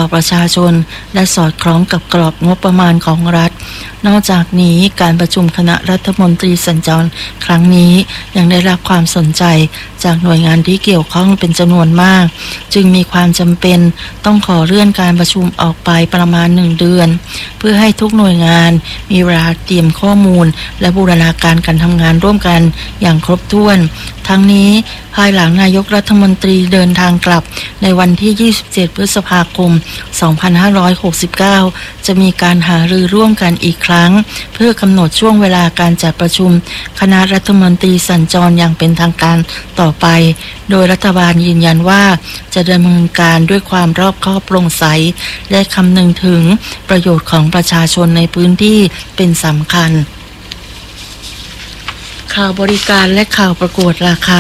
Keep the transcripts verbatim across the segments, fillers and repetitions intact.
ประชาชนและสอดคล้องกับกรอบงบประมาณของรัฐนอกจากนี้การประชุมคณะรัฐมนตรีสัญจรครั้งนี้ยังได้รับความสนใจจากหน่วยงานที่เกี่ยวข้องเป็นจำนวนมากจึงมีความจำเป็นต้องขอเลื่อนการประชุมออกไปประมาณหนึ่งเดือนเพื่อให้ทุกหน่วยงานมีเวลาเตรียมข้อมูลและบูรณาการการทำงานร่วมกันอย่างครบถ้วนทั้งนี้ภายหลังนายกรัฐมนตรีเดินทางกลับในวันที่ยี่สิบเจ็ดพฤษภาคมสองพันห้าร้อยหกสิบเก้าจะมีการหารือร่วมกันอีกครั้งเพื่อกำหนดช่วงเวลาการจัดประชุมคณะรัฐมนตรีสัญจรอย่างเป็นทางการต่อไปโดยรัฐบาลยืนยันว่าจะดำเนินการด้วยความรอบคอบโปร่งใสและคำนึงถึงประโยชน์ของประชาชนในพื้นที่เป็นสำคัญข่าวบริการและข่าวประกวดราคา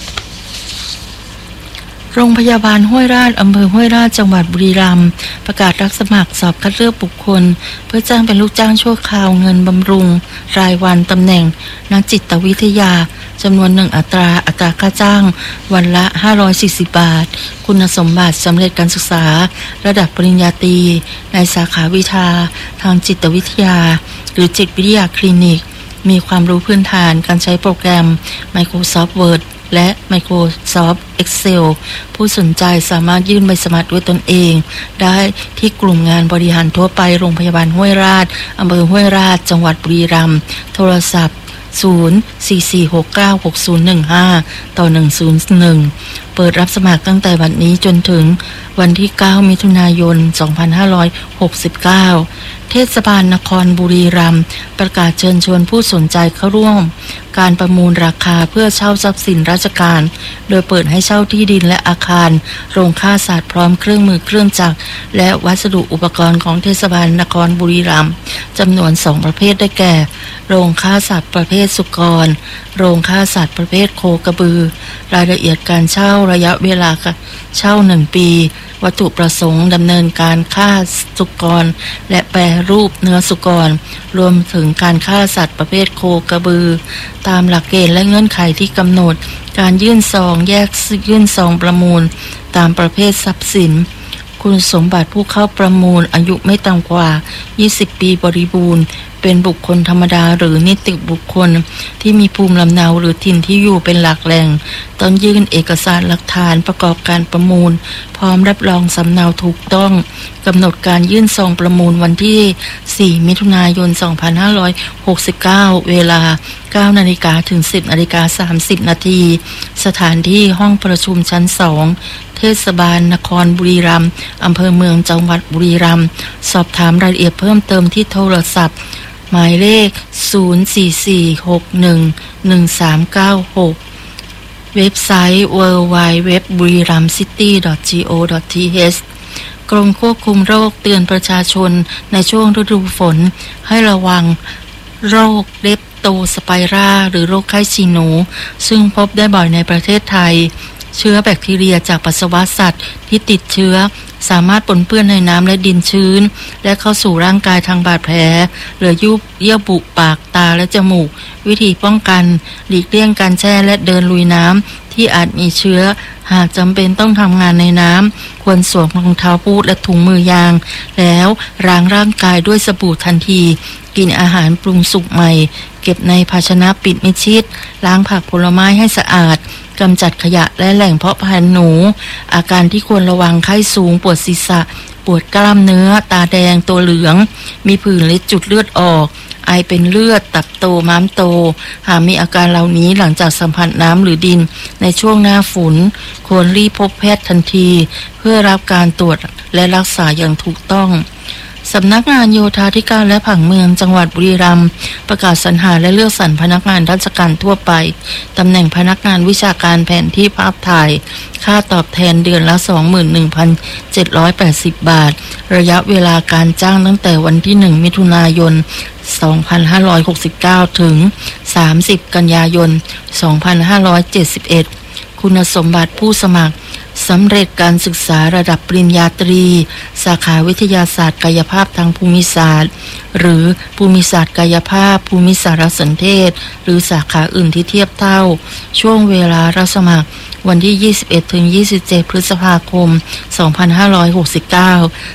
โรงพยาบาลห้วยราชอำเภอห้วยราชจังหวัดบุรีรัมย์ประกาศรับสมัครสอบคัดเลือกบุคคลเพื่อจ้างเป็นลูกจ้างชั่วคราวเงินบำรุงรายวันตำแหน่งนักจิตวิทยาจำนวนหนึ่งอัตราอัตราค่าจ้างวันละห้าร้อยสี่สิบบาทคุณสมบัติสำเร็จการศึกษาระดับปริญญาตรีในสาขาวิชาทางจิตวิทยาหรือจิตวิทยาคลินิกมีความรู้พื้นฐานการใช้โปรแกรม Microsoft Word และ Microsoft Excel ผู้สนใจสามารถยื่นใบสมัครด้วยตนเองได้ที่กลุ่มงานบริหารทั่วไปโรงพยาบาลห้วยราชอำเภอห้วยราชจังหวัดบุรีรัมย์โทรศัพท์ศูนย์ สี่ สี่ หก เก้า หก ศูนย์ หนึ่ง ห้า ต่อ หนึ่ง ศูนย์ หนึ่งเปิดรับสมัครตั้งแต่วันนี้จนถึงวันที่เก้ามิถุนายนสองพันห้าร้อยหกสิบเก้าเทศบาลนครบุรีรัมย์ประกาศเชิญชวนผู้สนใจเข้าร่วมการประมูลราคาเพื่อเช่าทรัพย์สินราชการโดยเปิดให้เช่าที่ดินและอาคารโรงฆ่าสัตว์พร้อมเครื่องมือเครื่องจักรและวัสดุอุปกรณ์ของเทศบาลนครบุรีรัมย์จำนวนสองประเภทได้แก่โรงฆ่าสัตว์ประเภทสุกรโรงฆ่าสัตว์ประเภทโคกระบือรายละเอียดการเช่าระยะเวลาเช่าหนึ่งปีวัตถุประสงค์ดำเนินการฆ่าสุกรและแปรรูปเนื้อสุกรรวมถึงการฆ่าสัตว์ประเภทโคกระบือตามหลักเกณฑ์และเงื่อนไขที่กำหนดการยื่นซองแยกยื่นซองประมูลตามประเภททรัพย์สินคุณสมบัติผู้เข้าประมูลอายุไม่ต่ำกว่ายี่สิบปีบริบูรณ์เป็นบุคคลธรรมดาหรือนิติบุคคลที่มีภูมิลำเนาหรือถิ่นที่อยู่เป็นหลักแหล่งต้องยื่นเอกสารหลักฐานประกอบการประมูลพร้อมรับรองสำเนาถูกต้องกำหนดการยื่นซองประมูลวันที่สี่มิถุนายนสองพันห้าร้อยหกสิบเก้าเวลาเก้านาฬิกาถึงสิบนาฬิกาสามสิบนาทีสถานที่ห้องประชุมชั้นสองเทศบาลนครบุรีรัมย์อำเภอเมืองจังหวัดบุรีรัมย์สอบถามรายละเอียดเพิ่มเติมที่โทรศัพท์หมายเลขศูนย์ สี่ สี่ หก หนึ่ง หนึ่ง สาม เก้า หกเว็บไซต์ ดับเบิลยู ดับเบิลยู ดับเบิลยู ดอท บุรีรัมย์ซิตี้ ดอท จี โอ ดอท ที เอช กรมควบคุมโรคเตือนประชาชนในช่วงฤดูฝนให้ระวังโรคเลปโตสไปราหรือโรคไข้ฉี่หนูซึ่งพบได้บ่อยในประเทศไทยเชื้อแบคทีเรียจากปัสสาวะสัตว์ที่ติดเชื้อสามารถปนเปื้อนในน้ำและดินชื้นและเข้าสู่ร่างกายทางบาดแผลหรือยุบเยื่อบุปากตาและจมูกวิธีป้องกันหลีกเลี่ยงการแช่และเดินลุยน้ำที่อาจมีเชื้อหากจำเป็นต้องทำงานในน้ำควรสวมรองเท้าบูทและถุงมือยางแล้วล้างร่างกายด้วยสบู่ทันทีกินอาหารปรุงสุกใหม่เก็บในภาชนะปิดมิดชิดล้างผักผลไม้ให้สะอาดกำจัดขยะและแหล่งเพาะพันธุ์หนูอาการที่ควรระวังไข้สูงปวดศีรษะปวดกล้ามเนื้อตาแดงตัวเหลืองมีผื่นและจุดเลือดออกไอเป็นเลือดตับโตม้ามโตหากมีอาการเหล่านี้หลังจากสัมผัสน้ำหรือดินในช่วงหน้าฝนควรรีบพบแพทย์ทันทีเพื่อรับการตรวจและรักษาอย่างถูกต้องสำนักงานโยธาธิการและผังเมืองจังหวัดบุรีรัมย์ประกาศสรรหาและเลือกสรรพนักงานราชการทั่วไปตำแหน่งพนักงานวิชาการแผนที่ภาพถ่ายค่าตอบแทนเดือนละ สองหมื่นหนึ่งพันเจ็ดร้อยแปดสิบ บาทระยะเวลาการจ้างตั้งแต่วันที่หนึ่งมิถุนายนสองพันห้าร้อยหกสิบเก้าถึงสามสิบกันยายนสองพันห้าร้อยเจ็ดสิบเอ็ดคุณสมบัติผู้สมัครสำเร็จการศึกษาระดับปริญญาตรีสาขาวิทยาศาสตร์กายภาพทางภูมิศาสตร์หรือภูมิศาสตร์กายภาพภูมิสารสนเทศหรือสาขาอื่นที่เทียบเท่าช่วงเวลารับสมัครวันที่ยี่สิบเอ็ดถึงยี่สิบเจ็ดพฤษภาคมสองพันห้าร้อยหกสิบเก้า